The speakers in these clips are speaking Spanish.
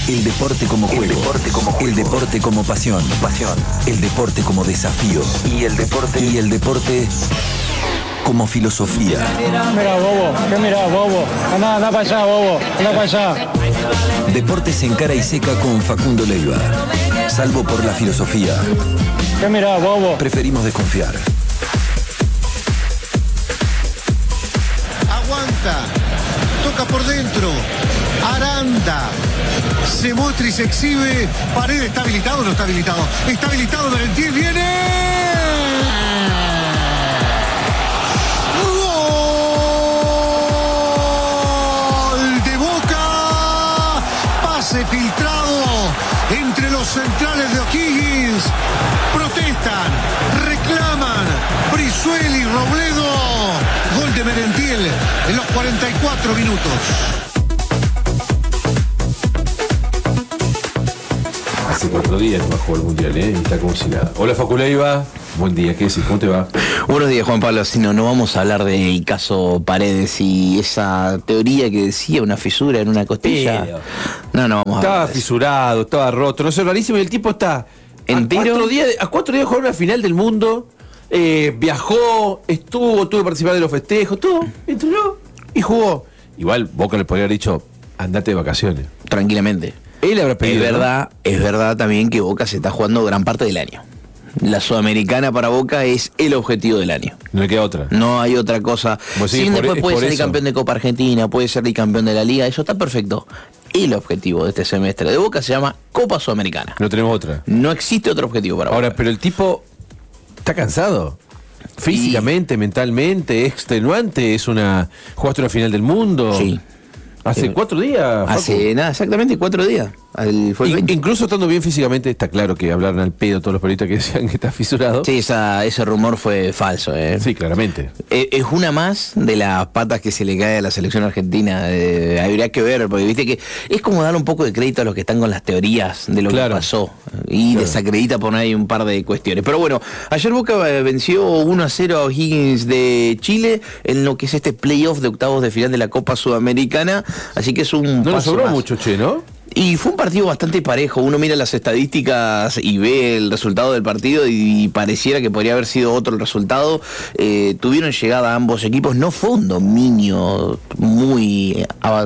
El deporte como juego. El deporte como juego. El deporte como pasión. El deporte como desafío. Y el deporte como filosofía. Mira, bobo. ¿Qué mirás, bobo? Anda para allá, bobo. Anda para allá. Deportes en cara y seca con Facundo Leiva. Salvo por la filosofía. ¿Qué mirás, bobo? Preferimos desconfiar. Aguanta. Toca por dentro. Aranda. Se muestra y se exhibe. Paredes está habilitado o no está habilitado. Está habilitado. Merentiel viene. Gol de Boca. Pase filtrado entre los centrales de O'Higgins. Protestan, reclaman. Brizuela y Robledo. Gol de Merentiel en los 44 minutos. Hace 4 días no bajó el Mundial, y está como si nada. Hola Facu Leiva, buen día, ¿qué decís? ¿Cómo te va? Buenos días, Juan Pablo. Si no vamos a hablar del caso Paredes y esa teoría que decía una fisura en una costilla. Pero No vamos a estaba hablar de eso. fisurado, estaba roto, no sé, rarísimo, y el tipo está ¿Entero? a 4 días de jugar una final del mundo, viajó, tuvo que participar de los festejos, todo, entrenó y jugó. Igual Boca le podría haber dicho, andate de vacaciones. Tranquilamente. Él habrá pedido. Es verdad también que Boca se está jugando gran parte del año. La Sudamericana para Boca es el objetivo del año. No le queda otra. No hay otra cosa. Pues sí, Si después puede por ser el eso. campeón de Copa Argentina, puede ser el campeón de la Liga, eso está perfecto. El objetivo de este semestre de Boca se llama Copa Sudamericana. No tenemos otra. No existe otro objetivo para Ahora, Boca. pero el tipo está cansado. Físicamente, mentalmente, es extenuante, jugaste una final del mundo. Sí. Hace 4 días. Facu. Hace nada, exactamente 4 días. Fue el 20. Incluso estando bien físicamente, está claro que hablaron al pedo todos los periodistas que decían que está fisurado. Sí, ese rumor fue falso. Sí, claramente. Es una más de las patas que se le cae a la selección argentina. Habría que ver, porque viste que es como dar un poco de crédito a los que están con las teorías de lo Claro. que pasó. Y Claro. desacredita por ahí un par de cuestiones. Pero bueno, ayer Boca venció 1-0 a O'Higgins de Chile en lo que es este playoff de octavos de final de la Copa Sudamericana. Así que es un No nos paso sobró más. mucho, che, ¿no? Y fue un partido bastante parejo. Uno mira las estadísticas y ve el resultado del partido y pareciera que podría haber sido otro el resultado. Tuvieron llegada ambos equipos. No fue un dominio muy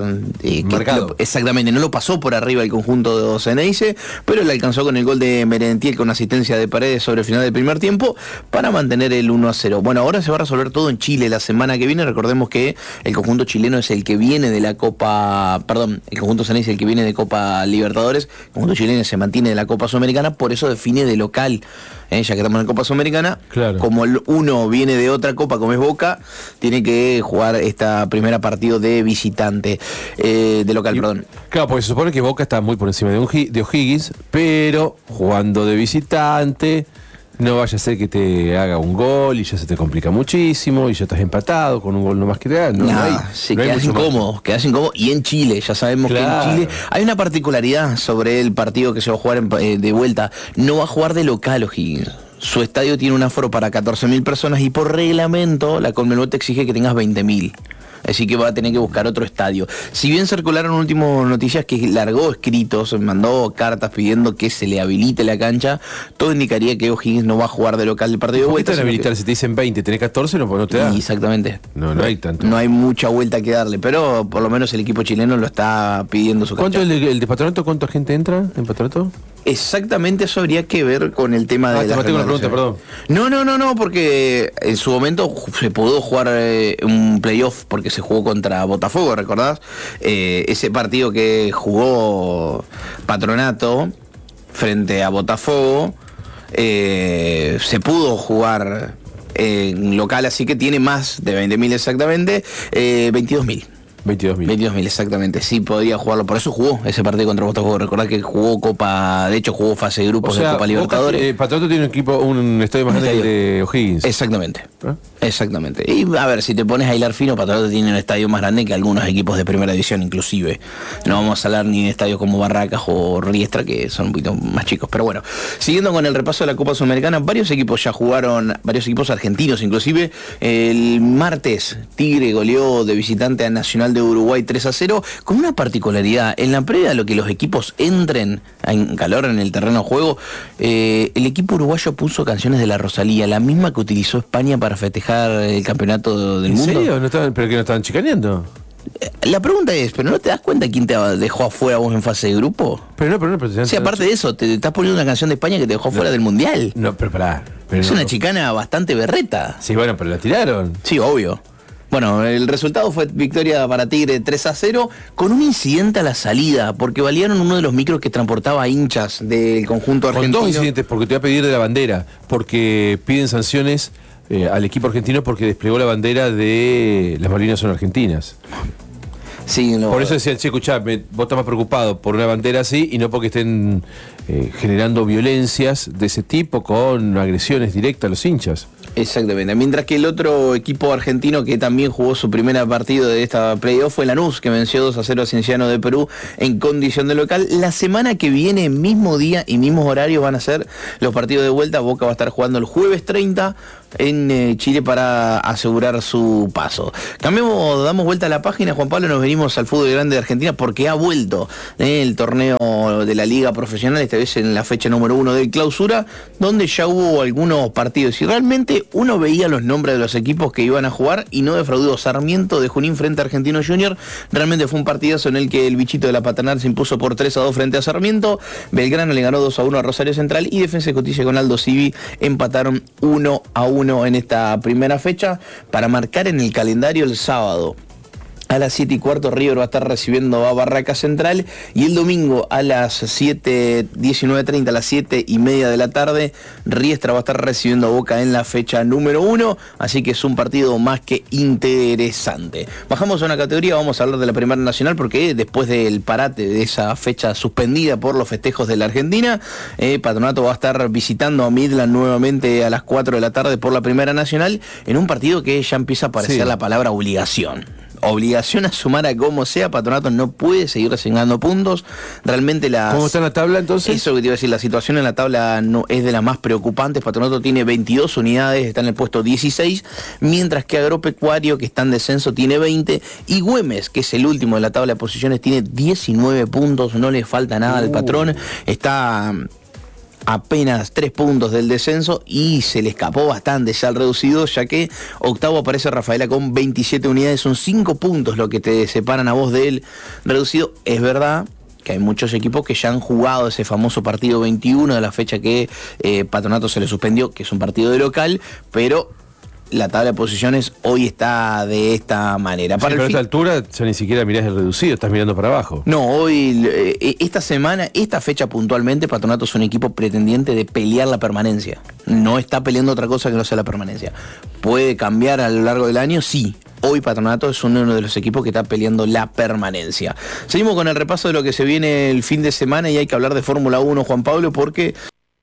marcado. Exactamente, no lo pasó por arriba el conjunto de Ceneice, pero le alcanzó con el gol de Merentiel con asistencia de Paredes sobre el final del primer tiempo para mantener el 1-0. Bueno, ahora se va a resolver todo en Chile la semana que viene. Recordemos que el conjunto chileno es el que viene de la Copa, el conjunto Ceneice es el que viene de Copa Libertadores. El conjunto chileno se mantiene de la Copa Sudamericana, por eso define de local, ya que estamos en la Copa Sudamericana. Claro. Como uno viene de otra copa como es Boca, tiene que jugar esta primera partido de visitante, de local, perdón. Claro, porque se supone que Boca está muy por encima de O'Higgins, pero jugando de visitante, no vaya a ser que te haga un gol y ya se te complica muchísimo y ya estás empatado con un gol nomás que te da. Sí, quedas incómodo. Y en Chile, ya sabemos Claro. que en Chile hay una particularidad sobre el partido que se va a jugar de vuelta. No va a jugar de local O'Higgins. Su estadio tiene un aforo para 14.000 personas y por reglamento la Conmebol te exige que tengas 20.000. Así que va a tener que buscar otro estadio. Si bien circularon últimas noticias que largó escritos, mandó cartas pidiendo que se le habilite la cancha, todo indicaría que O'Higgins no va a jugar de local el partido de ¿Por qué vuelta. te van a habilitar? Si te dicen 20, tenés 14, no te da. Exactamente. No hay tanto. No hay mucha vuelta que darle, pero por lo menos el equipo chileno lo está pidiendo su ¿Cuánto cancha. el de Patronato? ¿Cuánta gente entra en Patronato? Exactamente, eso habría que ver con el tema de te la maté con una pregunta, perdón. No, porque en su momento se pudo jugar un playoff porque se jugó contra Botafogo, ¿recordás? Ese partido que jugó Patronato frente a Botafogo, se pudo jugar en local, así que tiene más de 20.000 exactamente, 22.000. 22.000. 22.000, exactamente, sí podía jugarlo, por eso jugó ese partido contra Botafogo. Recordá que jugó Copa, de hecho jugó fase de grupos de Copa Libertadores. Patronato tiene un estadio más grande que el de O'Higgins. Exactamente. ¿Eh? Exactamente. Y a ver, si te pones a hilar fino, Patronato tiene un estadio más grande que algunos equipos de primera división inclusive. No vamos a hablar ni de estadios como Barracas o Riestra, que son un poquito más chicos. Pero bueno, siguiendo con el repaso de la Copa Sudamericana, varios equipos ya jugaron, varios equipos argentinos inclusive. El martes, Tigre goleó de visitante a Nacional Nacional de Uruguay 3-0, con una particularidad. En la previa, a lo que los equipos entren en calor en el terreno de juego, el equipo uruguayo puso canciones de la Rosalía, la misma que utilizó España para festejar el campeonato del mundo. ¿En serio? ¿Pero que no estaban chicaneando? La pregunta es, ¿pero no te das cuenta quién te dejó afuera vos en fase de grupo? Pero sí, aparte de eso, te estás poniendo una canción de España que te dejó fuera del Mundial. No, pero pará. Es una chicana bastante berreta. Sí, bueno, pero la tiraron. Sí, obvio. Bueno, el resultado fue victoria para Tigre 3-0, con un incidente a la salida, porque balearon uno de los micros que transportaba hinchas del conjunto argentino. Con dos incidentes, porque te voy a pedir de la bandera, porque piden sanciones al equipo argentino porque desplegó la bandera de las Malvinas son argentinas. Sí, no. Por eso decía, che, escuchá, vos estás más preocupado por una bandera así y no porque estén generando violencias de ese tipo con agresiones directas a los hinchas. Exactamente, mientras que el otro equipo argentino que también jugó su primer partido de esta playoff fue Lanús, que venció 2-0 a Cienciano de Perú en condición de local. La semana que viene, mismo día y mismos horarios van a ser los partidos de vuelta. Boca va a estar jugando el jueves 30 en Chile para asegurar su paso. Cambiamos, damos vuelta a la página, Juan Pablo, nos venimos al fútbol grande de Argentina porque ha vuelto el torneo de la Liga Profesional, esta vez en la fecha número 1 de clausura, donde ya hubo algunos partidos y realmente uno veía los nombres de los equipos que iban a jugar y no defraudó. Sarmiento de Junín frente a Argentino Junior, realmente fue un partidazo en el que el bichito de la Paternal se impuso por 3-2 frente a Sarmiento. Belgrano le ganó 2-1 a Rosario Central y Defensa y Justicia con Aldo Civi empataron 1-1 en esta primera fecha. Para marcar en el calendario, el sábado a las 7:15 River va a estar recibiendo a Barraca Central y el domingo a las 19:30, a las 7:30 de la tarde, Riestra va a estar recibiendo a Boca en la fecha número 1, así que es un partido más que interesante. Bajamos a una categoría, vamos a hablar de la Primera Nacional porque después del parate de esa fecha suspendida por los festejos de la Argentina, Patronato va a estar visitando a Midland nuevamente a las 4 de la tarde por la Primera Nacional en un partido que ya empieza a aparecer la palabra obligación. Obligación a sumar a como sea. Patronato no puede seguir asignando puntos. Realmente ¿Cómo está en la tabla entonces? Eso que te iba a decir, la situación en la tabla no es de las más preocupantes. Patronato tiene 22 unidades, está en el puesto 16, mientras que Agropecuario, que está en descenso, tiene 20, y Güemes, que es el último de la tabla de posiciones, tiene 19 puntos, no le falta nada al patrón, está apenas 3 puntos del descenso y se le escapó bastante ya el reducido, ya que octavo aparece Rafaela con 27 unidades, son 5 puntos lo que te separan a vos del reducido. Es verdad que hay muchos equipos que ya han jugado ese famoso partido 21 de la fecha que Patronato se le suspendió, que es un partido de local, pero la tabla de posiciones hoy está de esta manera. Sí, pero a esta altura ya ni siquiera mirás el reducido, estás mirando para abajo. No, hoy, esta semana, esta fecha puntualmente, Patronato es un equipo pretendiente de pelear la permanencia. No está peleando otra cosa que no sea la permanencia. ¿Puede cambiar a lo largo del año? Sí. Hoy Patronato es uno de los equipos que está peleando la permanencia. Seguimos con el repaso de lo que se viene el fin de semana y hay que hablar de Fórmula 1, Juan Pablo, porque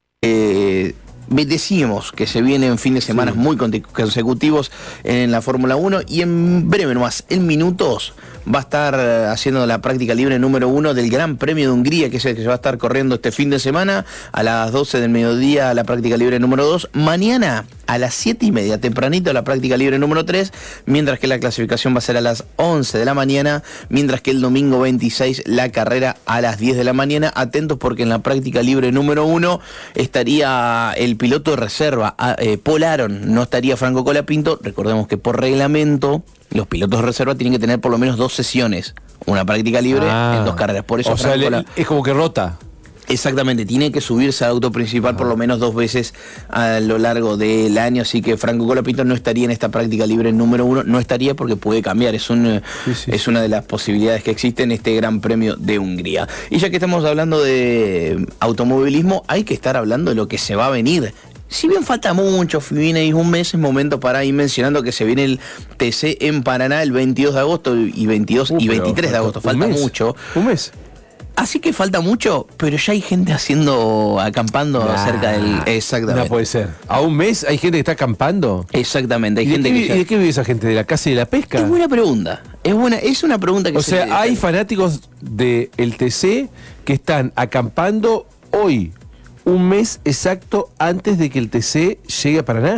decimos que se vienen fines de semana muy consecutivos en la Fórmula 1 y en breve nomás, en minutos, va a estar haciendo la práctica libre número 1 del Gran Premio de Hungría, que es el que se va a estar corriendo este fin de semana. A las 12 del mediodía la práctica libre número 2. Mañana a las 7:30, tempranito, la práctica libre número 3, mientras que la clasificación va a ser a las 11 de la mañana, mientras que el domingo 26 la carrera a las 10 de la mañana. Atentos porque en la práctica libre número 1 estaría el piloto de reserva, Paul Aron, no estaría Franco Colapinto. Recordemos que por reglamento los pilotos de reserva tienen que tener por lo menos 2 sesiones, una práctica libre en 2 carreras. Por eso es como que rota. Exactamente, tiene que subirse al auto principal por lo menos 2 veces a lo largo del año, así que Franco Colapinto no estaría en esta práctica libre número 1, no estaría porque puede cambiar, es una de las posibilidades que existe en este Gran Premio de Hungría. Y ya que estamos hablando de automovilismo, hay que estar hablando de lo que se va a venir. Si bien falta mucho, viene un mes, es momento para ir mencionando que se viene el TC en Paraná el 22 de agosto y 22 y 23 de agosto, falta mucho. Un mes. Así que falta mucho, pero ya hay gente acampando cerca del... Exactamente. No puede ser. ¿A un mes hay gente que está acampando? Exactamente. Hay ¿Y gente de qué vive esa gente? ¿De la caza y de la pesca? Es buena pregunta. Es una pregunta que o sea, hay fanáticos del TC que están acampando hoy, un mes exacto antes de que el TC llegue a Paraná.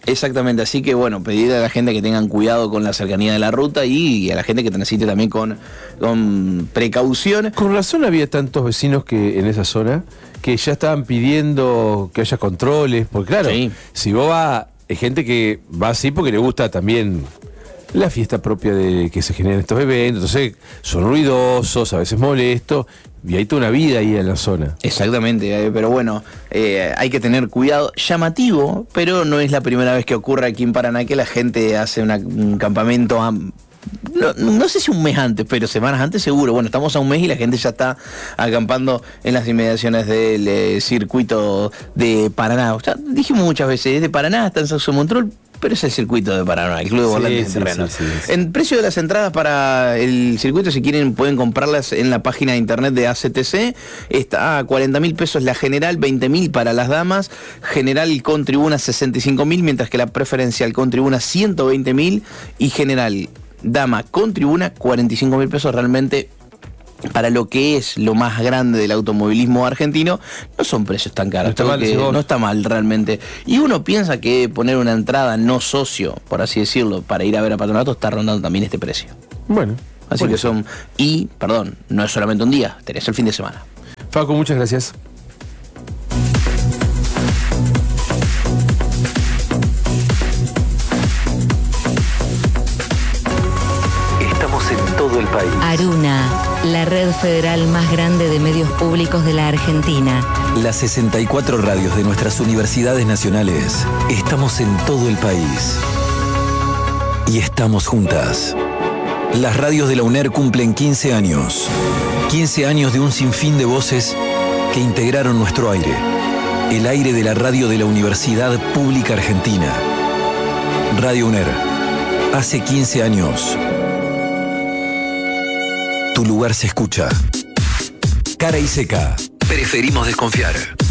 Exactamente, así que bueno, pedir a la gente que tengan cuidado con la cercanía de la ruta y a la gente que transite también con precaución. Con razón había tantos vecinos que en esa zona que ya estaban pidiendo que haya controles, porque claro, Sí. si vos vas, hay gente que va así porque le gusta también la fiesta propia de que se generan estos eventos, entonces son ruidosos, a veces molestos, y hay toda una vida ahí en la zona. Exactamente, pero bueno, hay que tener cuidado. Llamativo, pero no es la primera vez que ocurre aquí en Paraná que la gente hace un campamento no sé si un mes antes, pero semanas antes seguro. Bueno, estamos a un mes y la gente ya está acampando en las inmediaciones del circuito de Paraná. O sea, dijimos muchas veces, es de Paraná, está en Sauce Montrol, pero es el circuito de Paraná, el Club de Volantes de Terreno. Sí. El precio de las entradas para el circuito, si quieren, pueden comprarlas en la página de internet de ACTC. Está a 40.000 pesos la general, 20.000 para las damas. General con tribuna 65.000, mientras que la preferencial con tribuna 120.000 y general dama con tribuna 45.000 pesos. Realmente, para lo que es lo más grande del automovilismo argentino, no son precios tan caros. No está mal realmente. Y uno piensa que poner una entrada no socio, por así decirlo, para ir a ver a Patronato está rondando también este precio. Bueno. Así que son... Y, perdón, no es solamente un día, tenés el fin de semana. Facu, muchas gracias. En todo el país. Aruna, la red federal más grande de medios públicos de la Argentina. Las 64 radios de nuestras universidades nacionales. Estamos en todo el país. Y estamos juntas. Las radios de la UNER cumplen 15 años. 15 años de un sinfín de voces que integraron nuestro aire. El aire de la radio de la Universidad Pública Argentina. Radio UNER. Hace 15 años. Tu lugar se escucha. Cara y seca. Preferimos desconfiar.